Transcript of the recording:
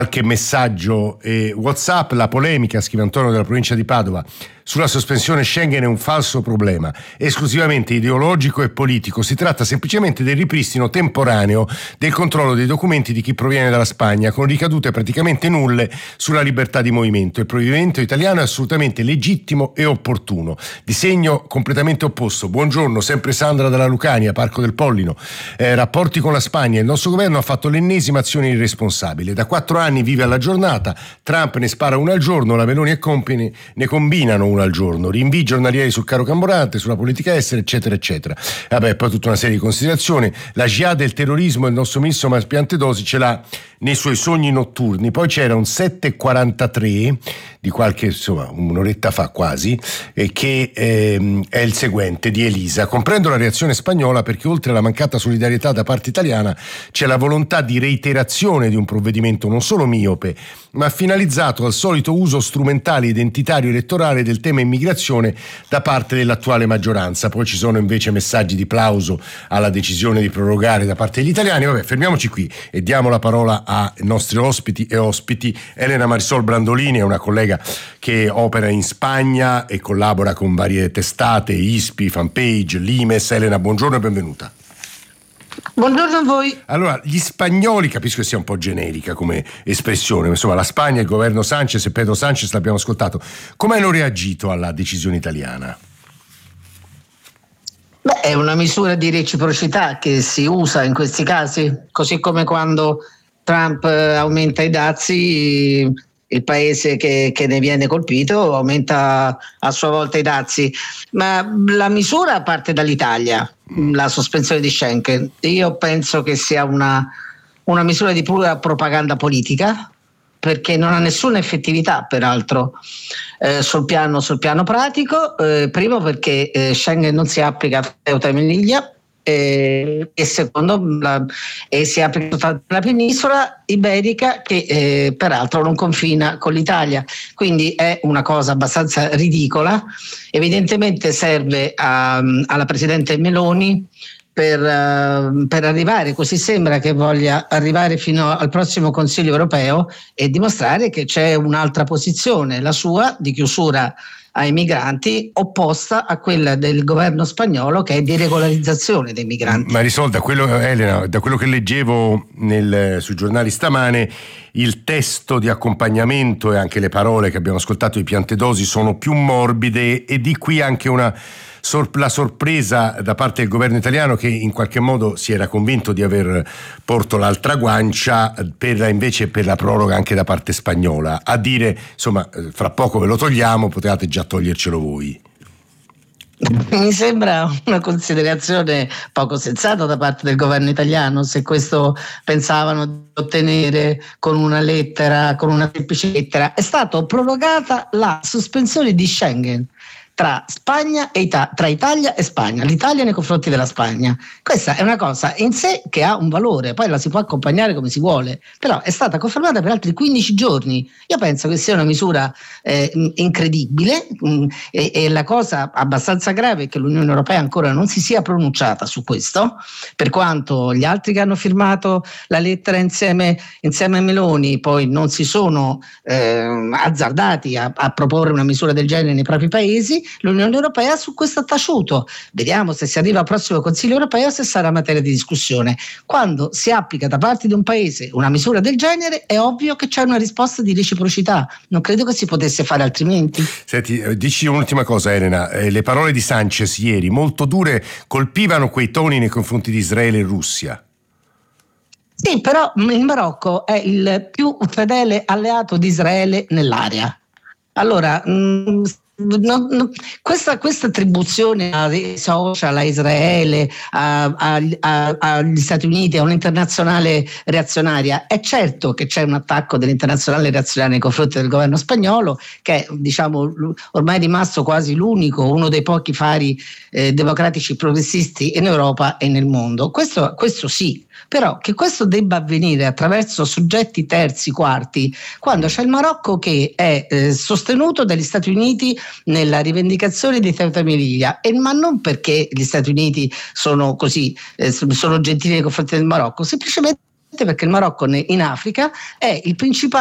Qualche messaggio WhatsApp. La polemica, scrive Antonio della provincia di Padova, sulla sospensione Schengen è un falso problema, esclusivamente ideologico e politico. Si tratta semplicemente del ripristino temporaneo del controllo dei documenti di chi proviene dalla Spagna, con ricadute praticamente nulle sulla libertà di movimento. Il provvedimento italiano è assolutamente legittimo e opportuno. Di segno completamente opposto. Buongiorno, sempre Sandra dalla Lucania, Parco del Pollino. Rapporti con la Spagna. Il nostro governo ha fatto l'ennesima azione irresponsabile. Da 4 anni vive alla giornata. Trump ne spara una al giorno, la Meloni e compagni ne combinano una al giorno, rinvii giornalieri sul caro carburante, sulla politica estera, eccetera eccetera. Vabbè, poi tutta una serie di considerazioni. La jihad del terrorismo, il nostro ministro Piantedosi ce l'ha nei suoi sogni notturni. Poi c'era un 7:43 di qualche, insomma, un'oretta fa quasi, che è il seguente, di Elisa. Comprendo la reazione spagnola, perché oltre alla mancata solidarietà da parte italiana c'è la volontà di reiterazione di un provvedimento non solo miope, ma finalizzato al solito uso strumentale identitario elettorale del tema immigrazione da parte dell'attuale maggioranza. Poi ci sono invece messaggi di plauso alla decisione di prorogare da parte degli italiani. Vabbè, fermiamoci qui e diamo la parola ai nostri ospiti e ospiti. Elena Marisol Brandolini è una collega che opera in Spagna e collabora con varie testate, ISPI, Fanpage, Limes. Elena, buongiorno e benvenuta. Buongiorno a voi. Allora, gli spagnoli, capisco che sia un po' generica come espressione, ma insomma la Spagna, il governo Sanchez e Pedro Sanchez l'abbiamo ascoltato, come hanno reagito alla decisione italiana? Beh, è una misura di reciprocità che si usa in questi casi, così come quando Trump aumenta i dazi, il paese che ne viene colpito aumenta a sua volta i dazi. Ma la misura parte dall'Italia, la sospensione di Schengen. Io penso che sia una misura di pura propaganda politica, perché non ha nessuna effettività peraltro sul piano pratico. Primo perché Schengen non si applica a Ceuta e Melilla, e secondo si applica alla penisola iberica, che peraltro non confina con l'Italia, quindi è una cosa abbastanza ridicola. Evidentemente serve alla presidente Meloni per arrivare, così sembra che voglia arrivare fino al prossimo Consiglio europeo e dimostrare che c'è un'altra posizione, la sua, di chiusura ai migranti, opposta a quella del governo spagnolo, che è di regolarizzazione dei migranti. Marisol, Elena, da quello che leggevo sui giornali stamane, il testo di accompagnamento e anche le parole che abbiamo ascoltato di Piantedosi sono più morbide, e di qui anche la sorpresa da parte del governo italiano, che in qualche modo si era convinto di aver porto l'altra guancia invece per la proroga anche da parte spagnola, a dire insomma fra poco ve lo togliamo, potevate già togliercelo voi. Mi sembra una considerazione poco sensata da parte del governo italiano, se questo pensavano di ottenere con una semplice lettera. È stata prorogata la sospensione di Schengen tra Italia e Spagna, l'Italia nei confronti della Spagna. Questa è una cosa in sé che ha un valore, poi la si può accompagnare come si vuole, però è stata confermata per altri 15 giorni. Io penso che sia una misura incredibile, e la cosa abbastanza grave è che l'Unione Europea ancora non si sia pronunciata su questo, per quanto gli altri che hanno firmato la lettera insieme a Meloni poi non si sono azzardati a proporre una misura del genere nei propri paesi. L'Unione Europea su questo ha taciuto. Vediamo se si arriva al prossimo Consiglio europeo, se sarà materia di discussione. Quando si applica da parte di un paese una misura del genere, è ovvio che c'è una risposta di reciprocità. Non credo che si potesse fare altrimenti. Senti, dici un'ultima cosa, Elena. Le parole di Sanchez ieri, molto dure, colpivano quei toni nei confronti di Israele e Russia. Sì, però il Marocco è il più fedele alleato di Israele nell'area. Allora, questa attribuzione ai social, a Israele, agli Stati Uniti, a un'internazionale reazionaria, è certo che c'è un attacco dell'internazionale reazionaria nei confronti del governo spagnolo, che è, diciamo, ormai rimasto quasi l'unico, uno dei pochi fari democratici progressisti in Europa e nel mondo. Questo sì. Però che questo debba avvenire attraverso soggetti terzi, quarti, quando c'è il Marocco che è sostenuto dagli Stati Uniti nella rivendicazione di Ceuta e Melilla, ma non perché gli Stati Uniti sono così sono gentili nei confronti del Marocco, semplicemente perché il Marocco in Africa è il principale